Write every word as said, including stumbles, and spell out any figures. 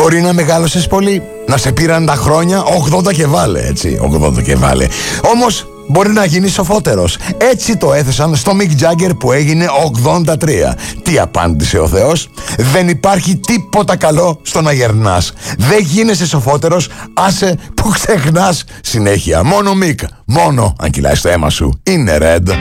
Μπορεί να μεγάλωσες πολύ, να σε πήραν τα χρόνια ογδόντα και βάλε, έτσι, ογδόντα και βάλε. Όμως μπορεί να γίνεις σοφότερος. Έτσι το έθεσαν στο Μικ Τζάγκερ που έγινε ογδόντα τρία. Τι απάντησε ο Θεός? Δεν υπάρχει τίποτα καλό στο να γερνάς. Δεν γίνεσαι σοφότερος, άσε που ξεχνάς συνέχεια. Μόνο Μικ, μόνο αν κυλάει στο αίμα σου είναι Red.